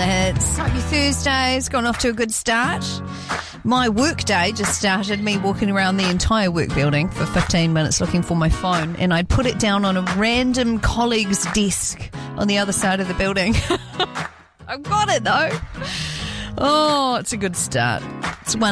minutes. Hope your Thursday's gone off to a good start. My work day just started, me walking around the entire work building for 15 minutes looking for my phone, and I'd put it down on a random colleague's desk on the other side of the building. I've got it though. Oh, it's a good start.